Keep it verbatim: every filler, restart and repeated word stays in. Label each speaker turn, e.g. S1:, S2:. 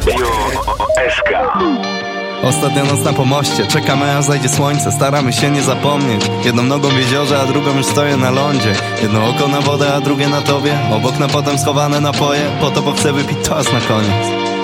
S1: Radio S K.
S2: Ostatnia noc na pomoście, czekamy aż zajdzie słońce. Staramy się nie zapomnieć. Jedną nogą w jeziorze, a drugą już stoję na lądzie. Jedno oko na wodę, a drugie na tobie. Obok na potem schowane napoje. Po to, bo chcę wypić toast na koniec.